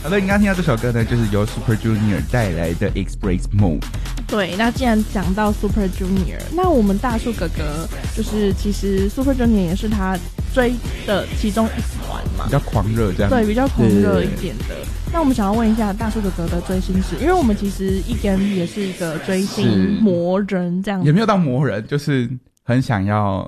好的，你刚刚听到这首歌呢，就是由 Super Junior 带来的 Express Mode。 对，那既然讲到 Super Junior， 那我们大树哥哥就是其实 Super Junior 也是他追的其中一团嘛， 比较狂热这样。 对，比较狂热一点的。那我们想要问一下大树哥哥的追星史，因为我们其实一根也是一个追星魔人这样子， 也没有到魔人，就是很想要